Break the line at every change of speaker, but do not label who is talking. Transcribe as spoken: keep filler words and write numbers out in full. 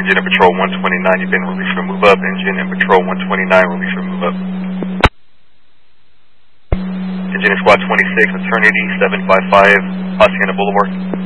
Engine and Patrol one twenty-nine, you've been released for move up. Engine and Patrol one twenty-nine, released for move up. Engine and Squad twenty-six, Eternity seven five five, Hacienda Boulevard.